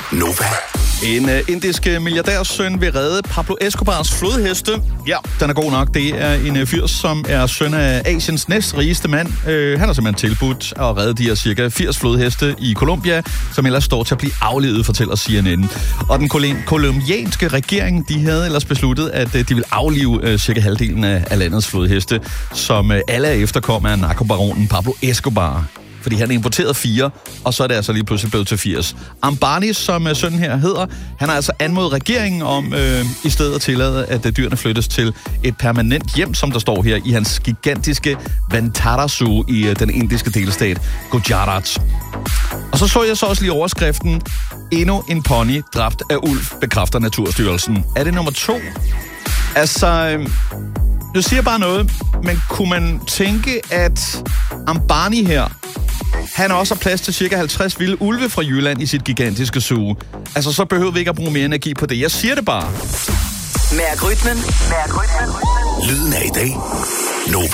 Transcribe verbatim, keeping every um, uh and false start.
Nova. En uh, indisk milliardærsøn vil redde Pablo Escobars flodheste. Ja, den er god nok. Det er en uh, fyr, som er søn af Asiens næstrigeste mand. Uh, han har simpelthen tilbudt at redde de her cirka firs flodheste i Colombia, som ellers står til at blive aflivet, fortæller C N N. Og den kol- kolumbianske regering, de havde ellers besluttet, at uh, de ville aflive uh, cirka halvdelen af, af landets flodheste, som uh, alle er efterkommere af narkobaronen Pablo Escobar. Fordi han importerede fire, og så er det altså lige pludselig blevet til firs. Ambani, som uh, sønnen her hedder, han har altså anmodet regeringen om øh, i stedet at tillade, at uh, dyrene flyttes til et permanent hjem, som der står her i hans gigantiske Vantara Zoo i uh, den indiske delstat Gujarat. Og så så jeg så også lige overskriften: endnu en pony dræbt af ulv, bekræfter Naturstyrelsen. Er det nummer to? Altså, øh, jeg siger bare noget, men kunne man tænke, at Ambani her, han også har plads til cirka halvtreds vilde ulve fra Jylland i sit gigantiske zoo? Altså, så behøver vi ikke at bruge mere energi på det. Jeg siger det bare. Mærk rytmen. Mærk rytmen. Lyden af i dag. Nova.